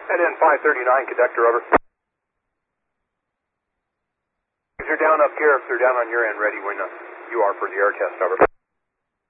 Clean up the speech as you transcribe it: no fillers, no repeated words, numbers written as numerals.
NN 539, conductor, over. If you're down up here, if they're down on your end, ready when you are for the air test, over.